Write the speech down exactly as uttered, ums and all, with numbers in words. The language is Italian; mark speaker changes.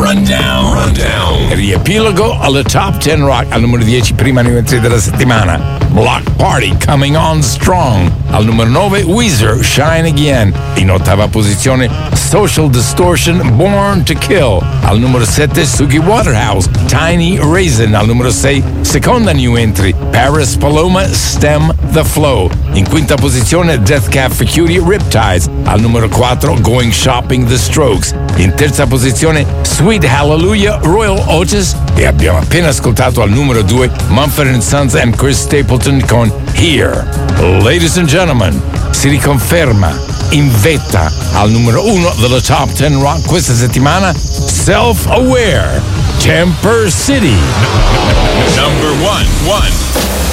Speaker 1: Rundown. Rundown.
Speaker 2: Riepilogo alle Top dieci Rock al numero dieci, prima new entry della settimana. Block Party Coming On Strong. Al numero nove Weezer Shine Again. In ottava posizione Social Distortion Born to Kill. Al numero sette Suki Waterhouse Tiny Raisin. Al numero sei seconda new entry Paris Paloma Stem the Flow. In quinta posizione Death Cab for Cutie Riptides. Al numero quattro Going Shopping The Strokes. In terza posizione Sweet Hallelujah Royal Otis. E abbiamo appena ascoltato al numero due Mumford and Sons and Chris Stapleton con Here. Ladies and gentlemen, si riconferma in vetta al numero uno della Top dieci Rock questa settimana Self Aware Temper City.
Speaker 1: Number one. One.